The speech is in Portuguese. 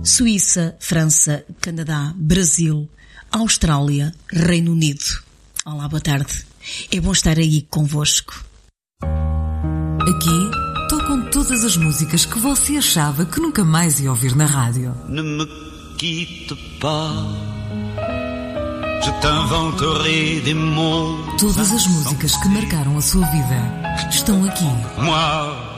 Suíça, França, Canadá, Brasil, Austrália, Reino Unido. Olá, boa tarde. É bom estar aí convosco. Aqui tocam todas as músicas que você achava que nunca mais ia ouvir na rádio. Ne me quitte pas, je t'inventerai des mots. Todas as músicas que marcaram a sua vida estão aqui. Moi